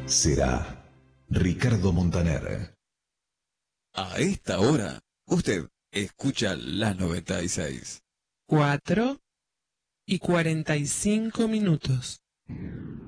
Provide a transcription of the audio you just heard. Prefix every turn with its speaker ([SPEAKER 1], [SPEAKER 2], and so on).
[SPEAKER 1] será Ricardo Montaner.
[SPEAKER 2] A esta hora, usted escucha la 96.
[SPEAKER 3] 4:45.